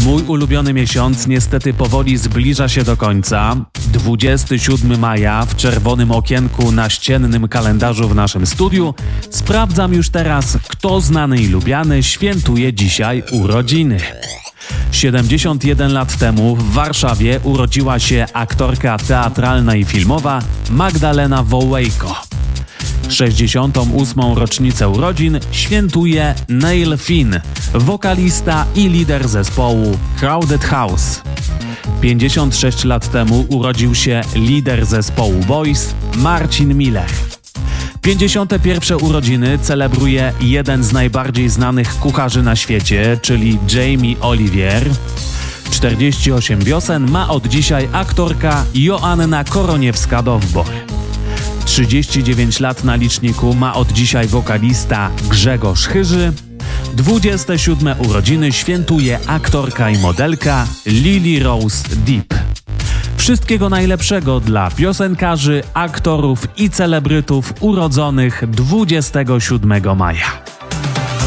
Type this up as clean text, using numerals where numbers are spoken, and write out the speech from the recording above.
Mój ulubiony miesiąc niestety powoli zbliża się do końca. 27 maja w czerwonym okienku na ściennym kalendarzu w naszym studiu sprawdzam już teraz, kto znany i lubiany świętuje dzisiaj urodziny. 71 lat temu w Warszawie urodziła się aktorka teatralna i filmowa Magdalena Wołejko. 68. rocznicę urodzin świętuje Neil Finn, wokalista i lider zespołu Crowded House. 56 lat temu urodził się lider zespołu Boys Marcin Miller. 51. urodziny celebruje jeden z najbardziej znanych kucharzy na świecie, czyli Jamie Oliver. 48 wiosen ma od dzisiaj aktorka Joanna Koroniewska-Dowbor. 39 lat na liczniku ma od dzisiaj wokalista Grzegorz Chyży. 27 urodziny świętuje aktorka i modelka Lily Rose Depp. Wszystkiego najlepszego dla piosenkarzy, aktorów i celebrytów urodzonych 27 maja.